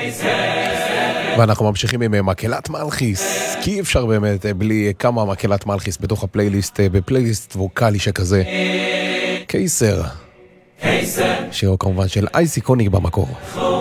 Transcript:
ואנחנו ממשיכים עם מקהלת מלכיס, כי אי אפשר באמת בלי כמה מקהלת מלכיס בתוך הפלייליסט, בפלייליסט ווקלי שכזה. קיסר, שיר כמובן של אייסי קוניק במקור.